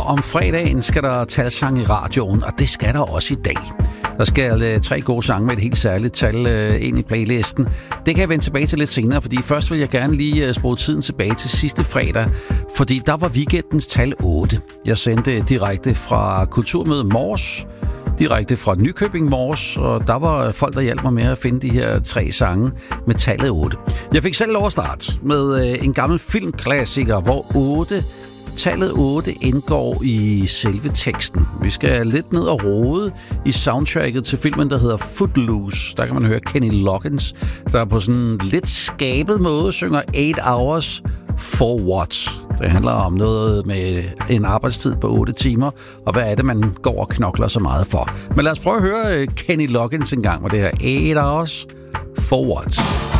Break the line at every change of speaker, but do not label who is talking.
Og om fredagen skal der talsang i radioen, og det skal der også i dag. Der skal 3 gode sange med et helt særligt tal ind i playlisten. Det kan jeg vende tilbage til lidt senere, fordi først vil jeg gerne lige spole tiden tilbage til sidste fredag, fordi der var weekendens tal 8. Jeg sendte direkte fra Kulturmødet Mors, direkte fra Nykøbing Mors, og der var folk, der hjalp mig med at finde de her 3 sange med tallet 8. Jeg fik selv lov at starte med en gammel filmklassiker, hvor tallet 8 indgår i selve teksten. Vi skal lidt ned og rode i soundtracket til filmen, der hedder Footloose. Der kan man høre Kenny Loggins, der på sådan en lidt skabet måde synger 8 hours for what? Det handler om noget med en arbejdstid på 8 timer, og hvad er det, man går og knokler så meget for. Men lad os prøve at høre Kenny Loggins en gang med det her 8 hours for what?